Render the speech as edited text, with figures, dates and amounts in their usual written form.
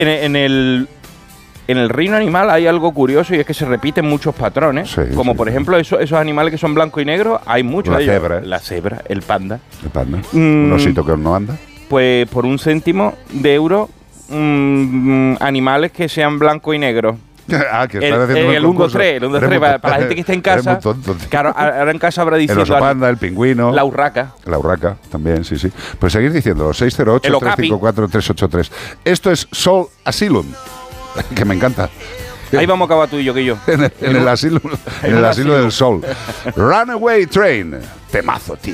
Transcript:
En el reino animal hay algo curioso y es que se repiten muchos patrones. Sí, como sí, por ejemplo esos animales que son blanco y negro, hay muchos de ellos. cebra. La cebra, el panda. El panda. Un osito que no anda. Pues por 1 céntimo de euro, animales que sean blanco y negro. Que están haciendo el 1, 2, 3, el 1, 2, 3, para la gente que está en casa. Eres muy tonto, tío. Claro, ahora en casa habrá El diciendo oso panda, el pingüino. la urraca. La urraca, también, sí, sí. Pues seguir diciéndolo, 608-354-383. Esto es Soul Asylum, que me encanta. Ahí vamos a acabar tú y yo, que yo. En el asilo del Soul. Runaway Train. Temazo, tío.